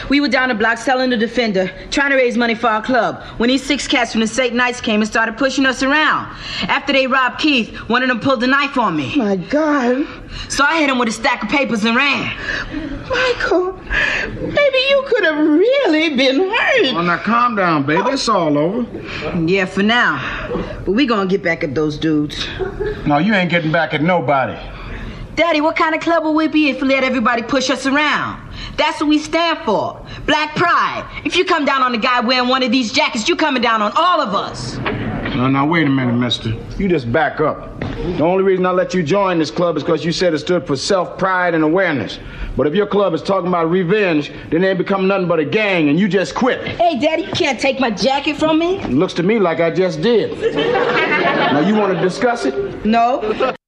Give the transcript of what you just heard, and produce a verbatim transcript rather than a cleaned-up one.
We were down the block selling the Defender, trying to raise money for our club, when these six cats from the Satan Knights came and started pushing us around. After they robbed Keith, one of them pulled a knife on me. My God. So I hit him with a stack of papers and ran. Michael, baby, you could have really been hurt. Well, now calm down, baby. It's all over. Yeah, for now. But we gonna get back at those dudes. No, you ain't getting back at nobody. Daddy, what kind of club will we be if we let everybody push us around? That's what we stand for. Black pride. If you come down on a guy wearing one of these jackets, you coming down on all of us. No, now, wait a minute, mister. You just back up. The only reason I let you join this club is because you said it stood for self-pride and awareness. But if your club is talking about revenge, then they become nothing but a gang and you just quit. Hey, Daddy, you can't take my jacket from me. It looks to me like I just did. Now, you want to discuss it? No.